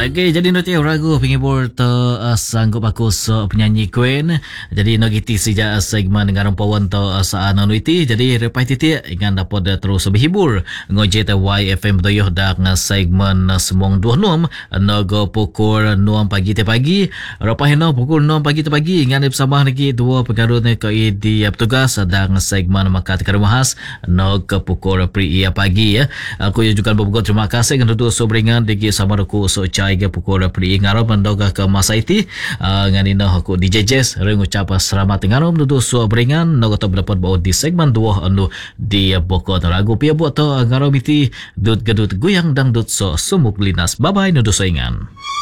Okey, jadi nanti ragu pengibur tu sanggup aku penyanyi Queen. Jadi no giti sejak segmen dengan rumpawan tu saan nuiti. Jadi repai titik ingan dapat terus berhibur. Ngoje te YFM doyoh dak segmen semong 26 nago pukul 6 pagi te pagi. Repai no pukul 6 pagi te pagi ingan bersama lagi dua pengaruh ke di petugas dak segmen makat kerumahas no ke pukul pri pagi ya. Aku juga berbuat terima kasih dengan duduk sobringan digi sama aku so cai ke pukul pri ngarap mendoga ke masa itu nganina aku DJ Jess ring ucap selamat ngarom duduk sobringan no kita dapat bawa di segmen 2 anu di bokot ragu pia buat to ngarom itu dud gedut guyang dangdut so sumuk linas bye bye nudu soingan.